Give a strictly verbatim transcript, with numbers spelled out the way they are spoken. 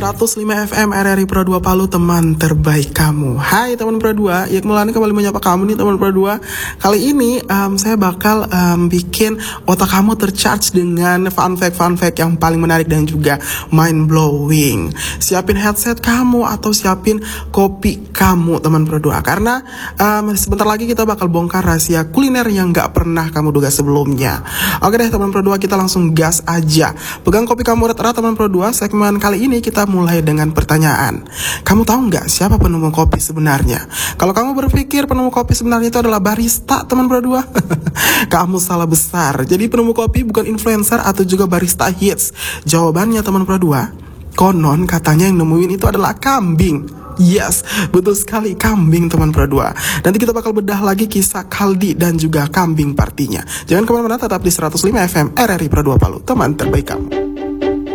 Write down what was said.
seratus lima F M R R I Pro dua Palu, teman terbaik kamu. Hai teman Pro dua, ya kembali kembali menyapa kamu nih teman Pro dua. Kali ini um, saya bakal um, bikin otak kamu tercharge dengan fun fact fun fact yang paling menarik dan juga mind blowing. Siapin headset kamu atau siapin kopi kamu teman Pro dua, karena um, sebentar lagi kita bakal bongkar rahasia kuliner yang gak pernah kamu duga sebelumnya. Oke deh teman Pro dua, kita langsung gas aja. Pegang kopi kamu erat-erat teman Pro dua. Segmen kali ini kita mulai dengan pertanyaan. Kamu tahu nggak siapa penemu kopi sebenarnya? Kalau kamu berpikir penemu kopi sebenarnya itu adalah barista teman Pro dua, kamu salah besar. Jadi penemu kopi bukan influencer atau juga barista hits. Jawabannya teman Pro dua, konon katanya yang nemuin itu adalah kambing. Yes, betul sekali, kambing teman Pro dua. Nanti kita bakal bedah lagi kisah Kaldi dan juga kambing partinya. Jangan kemana-mana, tetap di seratus lima F M R R I Pro dua Palu, teman terbaik kamu.